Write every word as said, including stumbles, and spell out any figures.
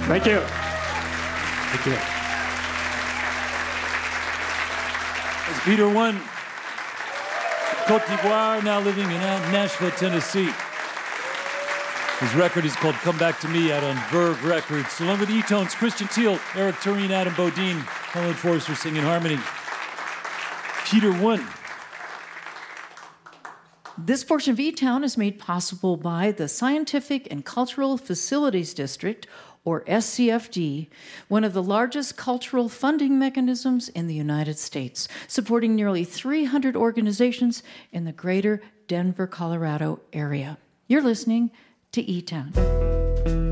Thank you. Thank you. It's Peter One, Côte d'Ivoire, now living in Nashville, Tennessee. His record is called Come Back to Me, out on Verve Records. Along with E-Tones, Christian Teal, Eric Tureen, Adam Bodine, Helen Forrester singing harmony. Peter One. This portion of E-Town is made possible by the Scientific and Cultural Facilities District, or S C F D, one of the largest cultural funding mechanisms in the United States, supporting nearly three hundred organizations in the greater Denver, Colorado area. You're listening to E-Town.